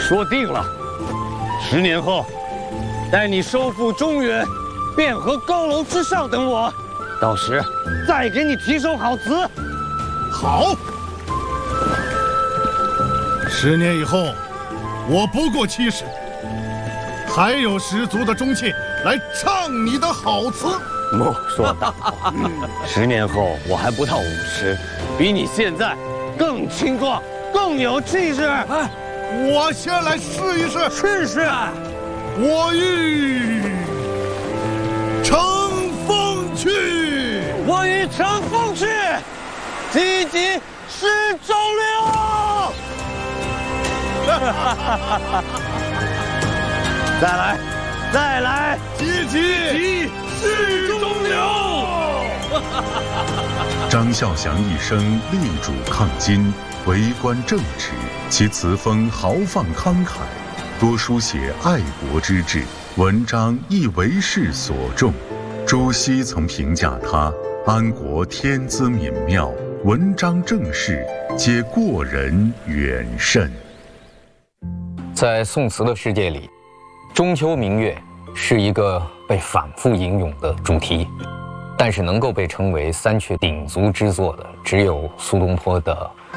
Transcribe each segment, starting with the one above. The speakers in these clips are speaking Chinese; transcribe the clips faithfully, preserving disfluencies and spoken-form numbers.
说定了，十年后，待你收复中原，便和高楼之上等我，到时再给你提首好词。 好。十年以后，我不过七十，还有十足的中气来唱你的好词。 莫说大话，十年后我还不到五十，比你现在更清壮，更有气势。 哎，我先来试一试。 试试。 我欲乘风去， 我欲乘风去，积极是中流。再来，再来， 积极是中流。 张孝祥一生力主抗金，为官正直，其词风豪放慷慨，多书写爱国之志，文章亦为世所重。朱熹曾评价他：安国天资敏妙，文章正事，皆过人远甚。 在宋词的世界里，中秋明月是一个被反复引用的主题，但是能够被称为三阙鼎足之作的，只有苏东坡的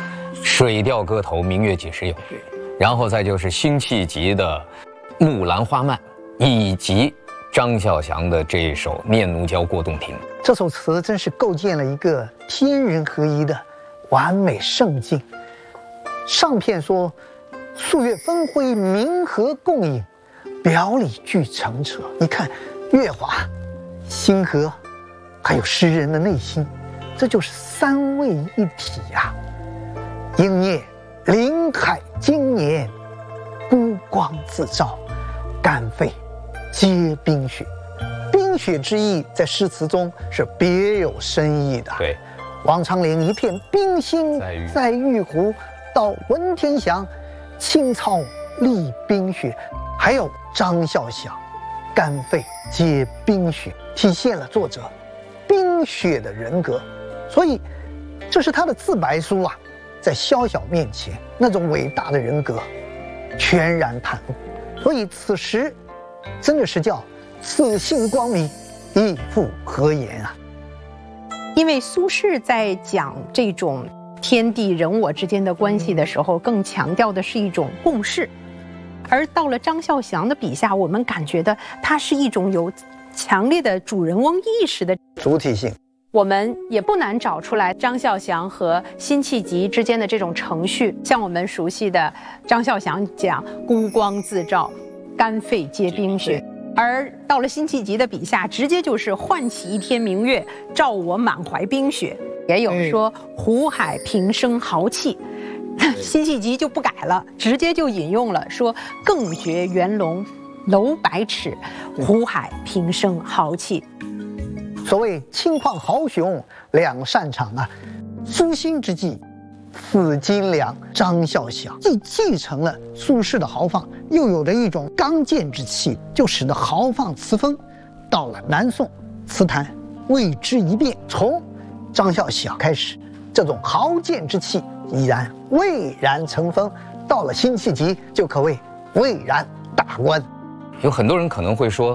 《水调歌头·明月几时有》，然后再就是辛弃疾的《木兰花漫》，以及张孝祥的这一首《念奴娇·过洞庭》。 这首词真是构建了一个天人合一的完美圣境。上片说素月分辉，明和共影，表里俱澄澈。你看月华、星河，还有诗人的内心，这就是三位一体呀、啊。鹰雁林海经年，孤光自照，肝肺皆冰雪。冰雪之意在诗词中是别有深意的。 对， 王昌龄一片冰心在玉壶，到文天祥青草立冰雪，还有张孝祥肝肺皆冰雪，体现了作者冰雪的人格。所以这是他的自白书啊，在宵小面前那种伟大的人格全然袒露。所以此时真的是叫此性光明，亦复何言啊。 因为苏轼在讲这种天地人我之间的关系的时候，更强调的是一种共事，而到了张孝祥的笔下，我们感觉的它是一种有强烈的主人翁意识的主体性。 我们也不难找出来张孝祥和辛弃疾之间的这种程序，像我们熟悉的张孝祥讲孤光自照，肝肺皆冰雪，而到了辛弃疾的笔下，直接就是唤起一天明月，照我满怀冰雪。也有说湖海平生豪气，辛弃疾就不改了，直接就引用了说更觉圆龙楼百尺，湖海平生豪气。 所谓轻旷豪雄两擅长啊，苏辛之际，此金良张孝祥既继承了苏轼的豪放，又有着一种刚健之气，就使得豪放词风到了南宋词坛为之一变。从张孝祥开始，这种豪健之气已然蔚然成风，到了辛弃疾就可谓蔚然大观。 有很多人可能会说，